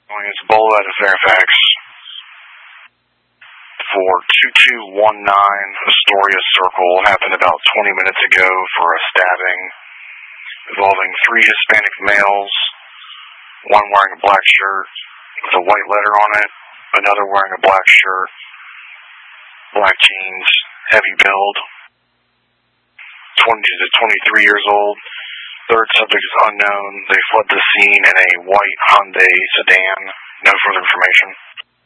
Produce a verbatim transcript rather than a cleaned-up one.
It's Bola out of Fairfax for two two one nine Astoria Circle. Happened about twenty minutes ago for a stabbing involving three Hispanic males, one wearing a black shirt with a white letter on it, another wearing a black shirt, black jeans, heavy build, twenty to twenty-three years old. Third subject is unknown. They fled the scene in a white Hyundai sedan. No further information.